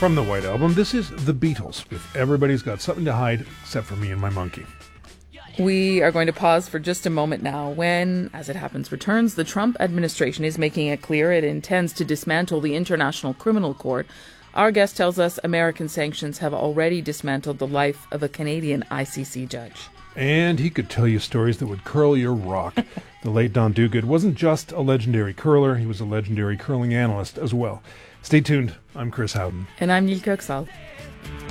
From the White Album, this is The Beatles with Everybody's Got Something to Hide Except for Me and My Monkey. We are going to pause for just a moment now when, as it happens, returns. The Trump administration is making it clear it intends to dismantle the International Criminal Court. Our guest tells us American sanctions have already dismantled the life of a Canadian ICC judge. And he could tell you stories that would curl your rock. The late Don Duguid wasn't just a legendary curler, he was a legendary curling analyst as well. Stay tuned. I'm Chris Howden. And I'm Neil Kirksall.